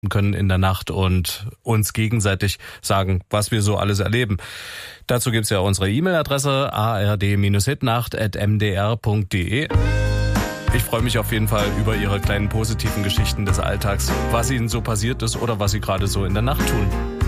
können in der Nacht und uns gegenseitig sagen, was wir so alles erleben. Dazu gibt's ja unsere E-Mail-Adresse ard-hitnacht@mdr.de. Ich freue mich auf jeden Fall über Ihre kleinen positiven Geschichten des Alltags, was Ihnen so passiert ist oder was Sie gerade so in der Nacht tun.